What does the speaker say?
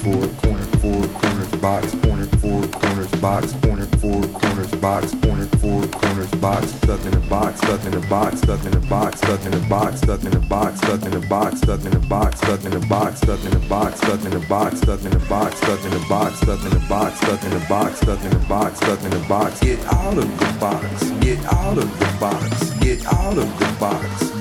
four corners box, corner four corners box, corner four corners box, corner four corners box, stuck in a box, stuck in a box, stuck in a box, stuck in a box, stuck in a box, stuck in a box, stuck in a box, stuck in a box, stuck in a box, stuck in a box, stuck in a box, stuck in a box, stuck in a box, stuck in a box, stuck in a box, stuck in a box. Get out of the box, get out of the box, get out of the box.